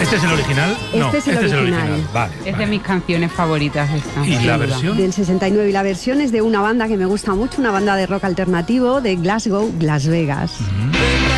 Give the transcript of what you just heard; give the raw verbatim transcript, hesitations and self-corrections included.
¿Este es el original? Este no, es el este original. es el original. Vale. Es vale. de mis canciones favoritas esta. ¿Y la versión? Del sesenta y nueve, y la versión es de una banda que me gusta mucho, una banda de rock alternativo de Glasgow, Las Vegas. Mm.